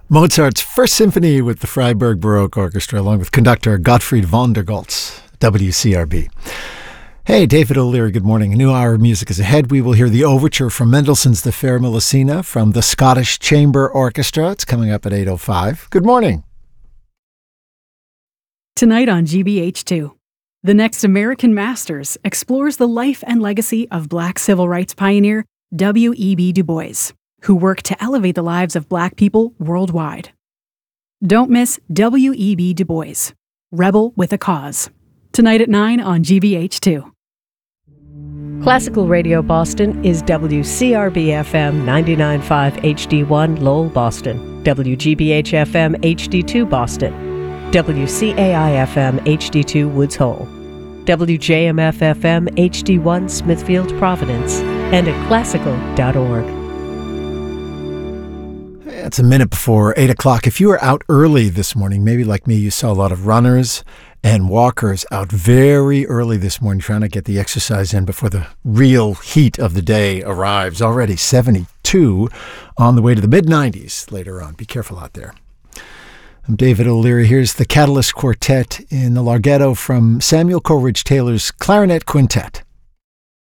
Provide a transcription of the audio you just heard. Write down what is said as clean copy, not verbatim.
Mozart's First Symphony with the Freiburg Baroque Orchestra, along with conductor Gottfried von der Goltz, WCRB. Hey, David O'Leary, good morning. A new hour of music is ahead. We will hear the overture from Mendelssohn's The Fair Melusina from the Scottish Chamber Orchestra. It's coming up at 8:05. Good morning. Tonight on GBH2, The Next American Masters explores the life and legacy of Black civil rights pioneer W.E.B. Du Bois, who worked to elevate the lives of Black people worldwide. Don't miss W.E.B. Du Bois, Rebel with a Cause. Tonight at 9 on GBH2. Classical Radio Boston is WCRB-FM 99.5 HD1 Lowell, Boston, WGBH-FM HD2 Boston, WCAI-FM HD2 Woods Hole, WJMF-FM HD1 Smithfield, Providence, and at classical.org. It's a minute before 8 o'clock. If you were out early this morning, maybe like me, you saw a lot of runners and walkers out very early this morning trying to get the exercise in before the real heat of the day arrives. Already 72 on the way to the mid-90s later on. Be careful out there. I'm David O'Leary. Here's the Catalyst Quartet in the Larghetto from Samuel Coleridge Taylor's Clarinet Quintet.